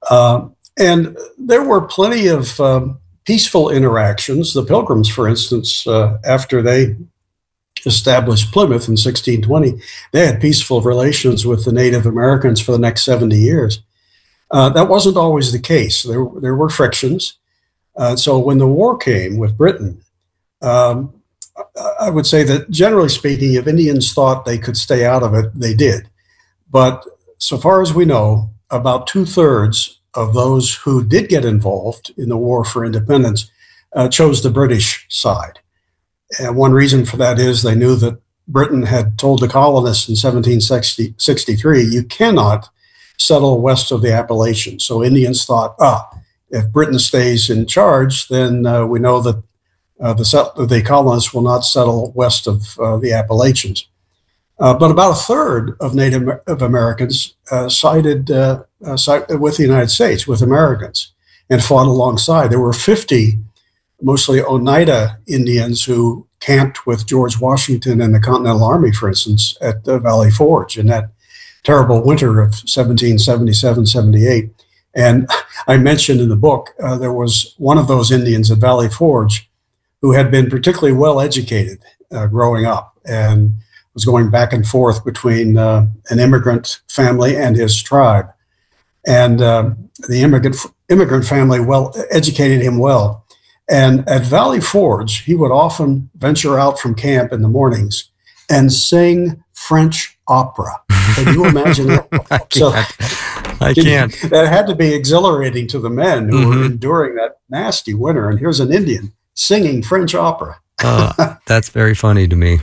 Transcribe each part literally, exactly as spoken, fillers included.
Uh, and there were plenty of um, peaceful interactions. The Pilgrims, for instance, uh, after they established Plymouth in sixteen twenty, they had peaceful relations with the Native Americans for the next seventy years. Uh, that wasn't always the case. There, there were frictions. Uh, so when the war came with Britain, um, I would say that generally speaking, if Indians thought they could stay out of it, they did. But so far as we know, about two-thirds of those who did get involved in the war for independence uh, chose the British side. And one reason for that is they knew that Britain had told the colonists in seventeen sixty-three, you cannot settle west of the Appalachians. So Indians thought, ah, if Britain stays in charge, then uh, we know that uh, the, set- the colonists will not settle west of uh, the Appalachians. Uh, but about a third of Native of Americans uh, sided, uh, uh, sided with the United States, with Americans, and fought alongside. There were fifty, mostly Oneida Indians, who camped with George Washington and the Continental Army, for instance, at the Valley Forge in that terrible winter of seventeen seventy-seven seventy-eight. And I mentioned in the book, uh, there was one of those Indians at Valley Forge who had been particularly well educated uh, growing up and was going back and forth between uh, an immigrant family and his tribe. And uh, the immigrant immigrant family well educated him well. And at Valley Forge, he would often venture out from camp in the mornings and sing French opera. Can you imagine that? I can't. So, I can't. That had to be exhilarating to the men who mm-hmm. were enduring that nasty winter. And here's an Indian singing French opera. uh, that's very funny to me.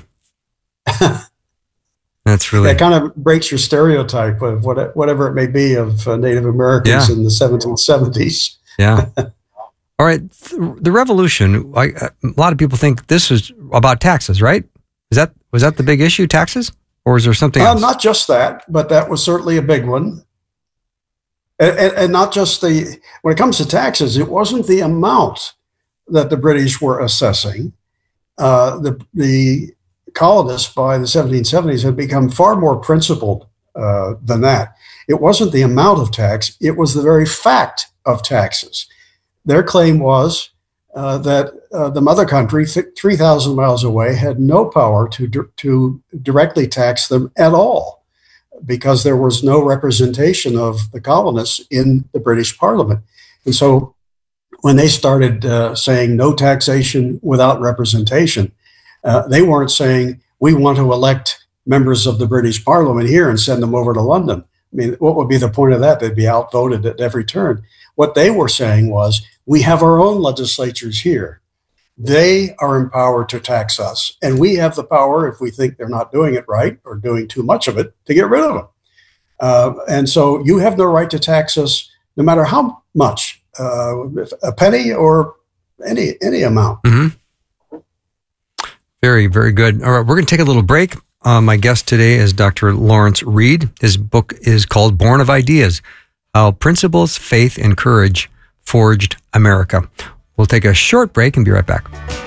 That's really... That kind of breaks your stereotype of what, whatever it may be of uh, Native Americans yeah. in the seventeen seventies. Yeah. All right. The revolution, I, a lot of people think this is about taxes, right? Is that was that the big issue, taxes? Or is there something uh, else? Not just that, but that was certainly a big one. And, and, and not just the, when it comes to taxes, it wasn't the amount that the British were assessing. Uh, the, the colonists by the seventeen seventies had become far more principled uh, than that. It wasn't the amount of tax, it was the very fact of taxes. Their claim was uh, that uh, the mother country, th- three thousand miles away, had no power to, di- to directly tax them at all because there was no representation of the colonists in the British Parliament. And so when they started uh, saying no taxation without representation, uh, they weren't saying, we want to elect members of the British Parliament here and send them over to London. I mean, what would be the point of that? They'd be outvoted at every turn. What they were saying was, we have our own legislatures here. They are empowered to tax us. And we have the power, if we think they're not doing it right or doing too much of it, to get rid of them. Uh, and so you have no right to tax us no matter how much, uh, a penny or any any amount. Mm-hmm. Very, very good. All right, we're going to take a little break. Uh, my guest today is Doctor Lawrence Reed. His book is called Born of Ideas, How Principles, Faith, and Courage Forged America. We'll take a short break and be right back.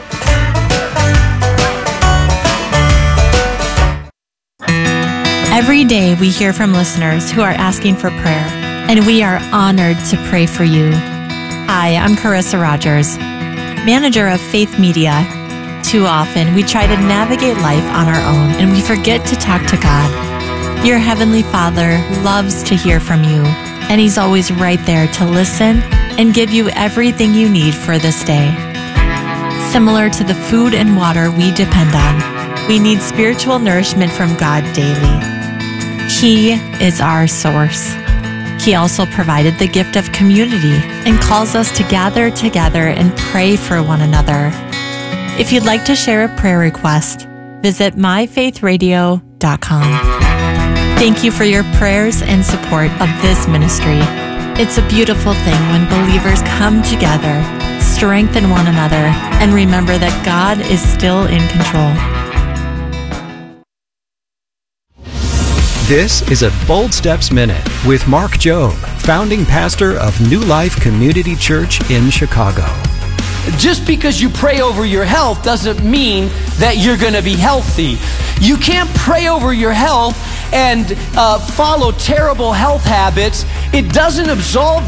Every day we hear from listeners who are asking for prayer, and we are honored to pray for you. Hi, I'm Carissa Rogers, manager of Faith Media. Too often, we try to navigate life on our own, and we forget to talk to God. Your Heavenly Father loves to hear from you, and He's always right there to listen and give you everything you need for this day. Similar to the food and water we depend on, we need spiritual nourishment from God daily. He is our source. He also provided the gift of community and calls us to gather together and pray for one another. If you'd like to share a prayer request, visit my faith radio dot com. Thank you for your prayers and support of this ministry. It's a beautiful thing when believers come together, strengthen one another, and remember that God is still in control. This is a Bold Steps Minute with Mark Jobe, founding pastor of New Life Community Church in Chicago. Just because you pray over your health doesn't mean that you're going to be healthy. You can't pray over your health and uh, follow terrible health habits. It doesn't absolve